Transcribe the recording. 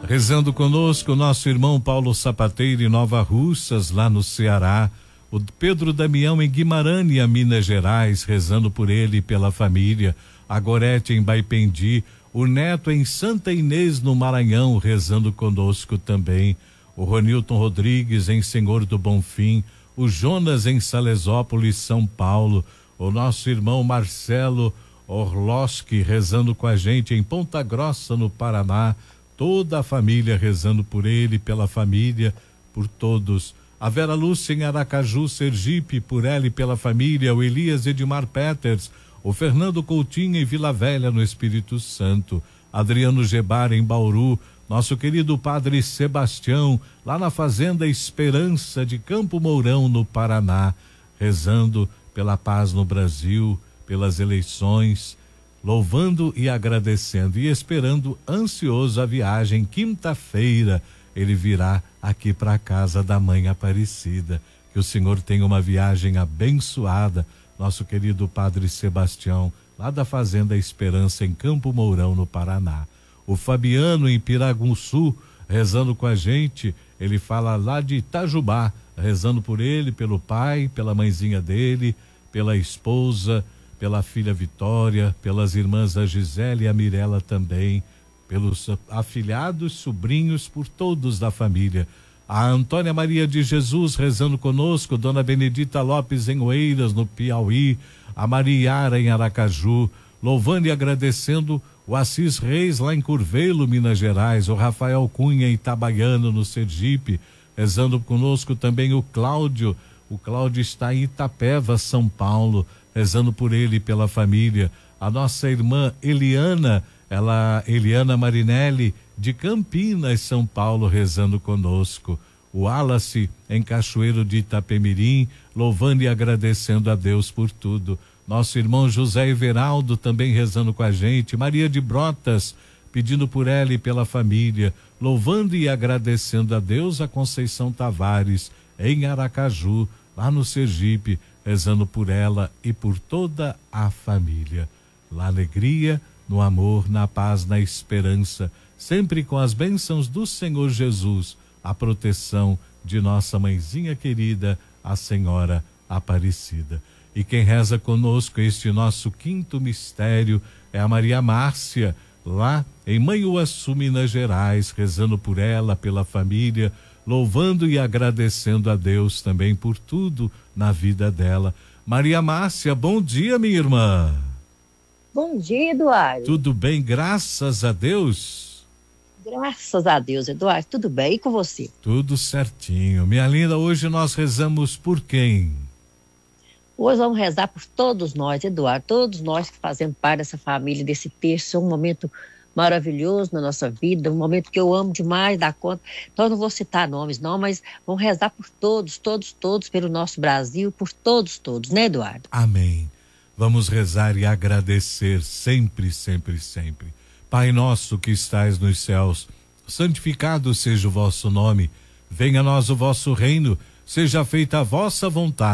Rezando conosco, nosso irmão Paulo Sapateiro em Nova Russas, lá no Ceará. O Pedro Damião em Guimarães, Minas Gerais, rezando por ele e pela família. A Gorete em Baipendi. O Neto em Santa Inês, no Maranhão, rezando conosco também. O Ronilton Rodrigues em Senhor do Bonfim. O Jonas em Salesópolis, São Paulo. O nosso irmão Marcelo Orloski rezando com a gente em Ponta Grossa, no Paraná. Toda a família rezando por ele, pela família, por todos. A Vera Lúcia em Aracaju, Sergipe, por ela e pela família. O Elias Edmar Peters. O Fernando Coutinho em Vila Velha, no Espírito Santo. Adriano Gebar em Bauru. Nosso querido Padre Sebastião, lá na Fazenda Esperança de Campo Mourão, no Paraná. Rezando pela paz no Brasil, pelas eleições, louvando e agradecendo e esperando ansioso a viagem. Quinta-feira ele virá aqui para a casa da Mãe Aparecida. Que o Senhor tenha uma viagem abençoada, nosso querido Padre Sebastião, lá da Fazenda Esperança em Campo Mourão, no Paraná. O Fabiano em Piraguçu, rezando com a gente. Ele fala lá de Itajubá, rezando por ele, pelo pai, pela mãezinha dele, pela esposa, pela filha Vitória, pelas irmãs a Gisele e a Mirela também, pelos afilhados, sobrinhos, por todos da família. A Antônia Maria de Jesus rezando conosco, Dona Benedita Lopes em Oeiras, no Piauí, a Mariara em Aracaju, louvando e agradecendo o Assis Reis lá em Curvelo, Minas Gerais, o Rafael Cunha em Itabaiana, no Sergipe, rezando conosco também o Cláudio está em Itapeva, São Paulo, rezando por ele e pela família. A nossa irmã Eliana Marinelli, de Campinas, São Paulo, rezando conosco. O Wallace em Cachoeiro de Itapemirim, louvando e agradecendo a Deus por tudo. Nosso irmão José Everaldo também rezando com a gente. Maria de Brotas, pedindo por ela e pela família, louvando e agradecendo a Deus. A Conceição Tavares em Aracaju, lá no Sergipe, rezando por ela e por toda a família. Na alegria, no amor, na paz, na esperança, sempre com as bênçãos do Senhor Jesus, a proteção de nossa mãezinha querida, a Senhora Aparecida. E quem reza conosco este nosso quinto mistério é a Maria Márcia, lá em Manhuaçu, Minas Gerais, rezando por ela, pela família, louvando e agradecendo a Deus também por tudo na vida dela. Maria Márcia, bom dia, minha irmã. Bom dia, Eduardo. Tudo bem, graças a Deus? Graças a Deus, Eduardo, tudo bem, e com você? Tudo certinho. Minha linda, hoje nós rezamos por quem? Hoje vamos rezar por todos nós, Eduardo, todos nós que fazemos parte dessa família, desse terço, um momento maravilhoso na nossa vida, um momento que eu amo demais da conta. Então eu não vou citar nomes não, mas vamos rezar por todos, pelo nosso Brasil, por todos, né, Eduardo? Amém. Vamos rezar e agradecer sempre, sempre, sempre. Pai nosso que estais nos céus, santificado seja o vosso nome, venha a nós o vosso reino, seja feita a vossa vontade.